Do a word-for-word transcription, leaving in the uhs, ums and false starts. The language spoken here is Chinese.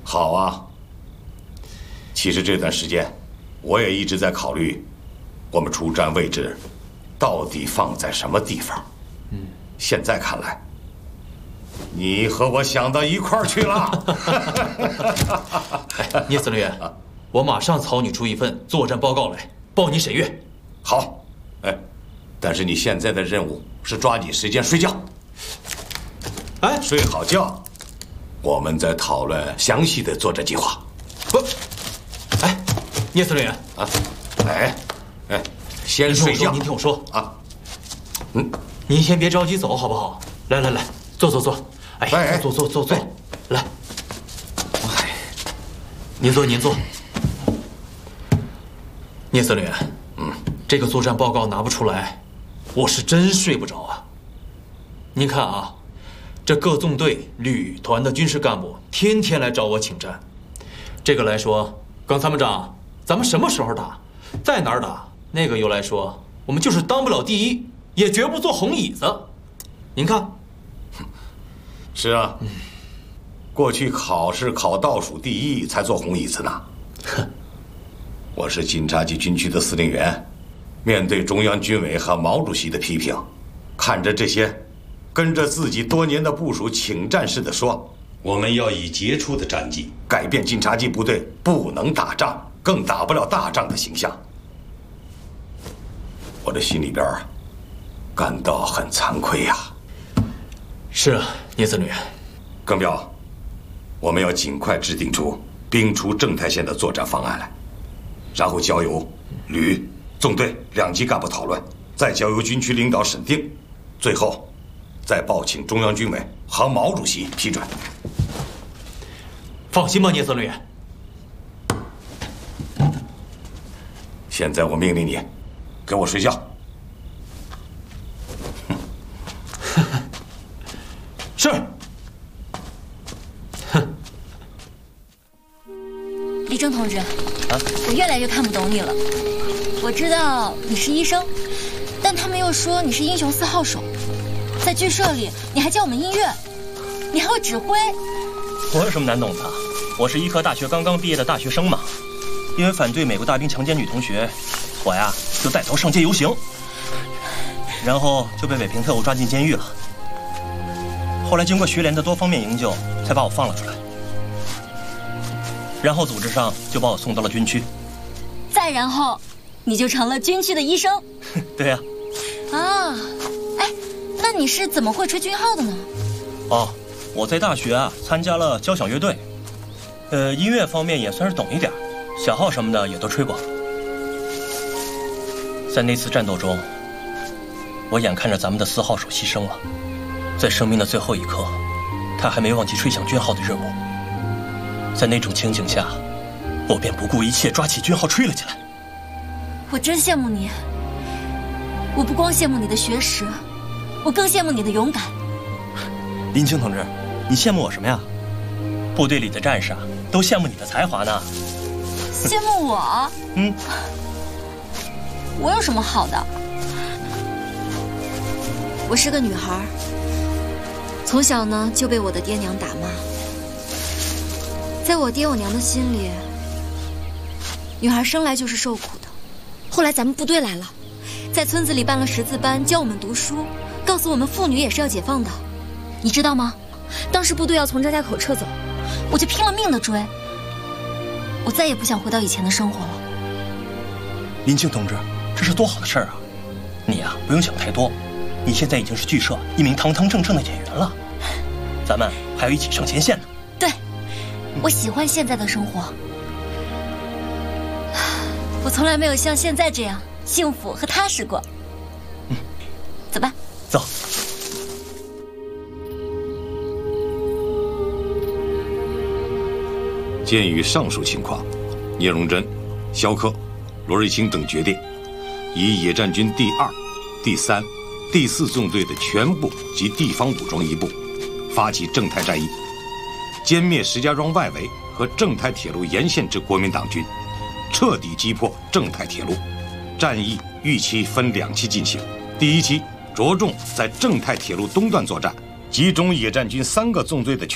好啊。其实这段时间，我也一直在考虑，我们出战位置到底放在什么地方。嗯，现在看来，你和我想到一块儿去了。 哎，聂司令员，我马上草拟出一份作战报告来，报你审阅。 好，哎，但是你现在的任务是抓紧时间睡觉。 哎， 睡好觉，我们再讨论详细的作战计划。 不，哎，聂司令员啊，哎，哎，先睡觉。 您听我说啊，嗯， 您先别着急走，好不好？来来来，坐坐坐。哎，哎坐坐坐坐，来。哎，您坐您坐。聂司令员，嗯，这个作战报告拿不出来，我是真睡不着啊。您看啊。这各纵队、旅团的军事干部天天来找我请战，这个来说，耿参谋长，咱们什么时候打，在哪儿打？那个又来说，我们就是当不了第一，也绝不做红椅子。您看， 是啊，过去考试考倒数第一才做红椅子呢。哼，我是晋察冀军区的司令员，面对中央军委和毛主席的批评，看着这些。跟着自己多年的部属请战似的说，我们要以杰出的战绩改变晋察冀部队不能打仗，更打不了大仗的形象。我这心里边感到很惭愧呀。 是啊，聂司令员， 更彪，我们要尽快制定出兵出正太线的作战方案来，然后交由旅、纵队两级干部讨论，再交由军区领导审定，最后。再报请中央军委和毛主席批准。 放心吧，聂司令员。 现在我命令你，给我睡觉。 是。 哼。李征同志，啊，我越来越看不懂你了。我知道你是医生，但他们又说你是英雄四号手。在剧社里，你还教我们音乐，你还会指挥。 我有什么难懂的？我是医科大学刚刚毕业的大学生嘛。因为反对美国大兵强奸女同学，我呀就带头上街游行，然后就被伪平特务抓进监狱了。后来经过学联的多方面营救，才把我放了出来。然后组织上就把我送到了军区。 再然后，你就成了军区的医生。 对呀。 啊。那你是怎么会吹军号的呢？ 哦，我在大学啊参加了交响乐队，呃，音乐方面也算是懂一点，小号什么的也都吹过。在那次战斗中，我眼看着咱们的四号手牺牲了，在生命的最后一刻，他还没忘记吹响军号的任务。在那种情景下，我便不顾一切抓起军号吹了起来。 我真羡慕你，我不光羡慕你的学识。我更羡慕你的勇敢， 林青同志，你羡慕我什么呀？部队里的战士啊，都羡慕你的才华呢。 羡慕我？ 嗯， 我有什么好的？我是个女孩，从小呢就被我的爹娘打骂。在我爹我娘的心里，女孩生来就是受苦的。后来咱们部队来了，在村子里办了识字班，教我们读书。告诉我们妇女也是要解放的，你知道吗？当时部队要从张家口撤走，我就拼了命的追。我再也不想回到以前的生活了。 林青同志，这是多好的事儿啊！你呀、啊，不用想太多。你现在已经是剧社一名堂堂正正的演员了，咱们还要一起上前线呢。 对，我喜欢现在的生活。我从来没有像现在这样幸福和踏实过。 嗯， 走吧。 走。 鉴于上述情况，聂荣臻、萧克、罗瑞卿等决定，以野战军第二、第三、第四纵队的全部及地方武装一部，发起正太战役，歼灭石家庄外围和正太铁路沿线之国民党军，彻底击破正太铁路。战役预期分两期进行，第一期着重在正太铁路东段作战，集中野战军三个纵队的全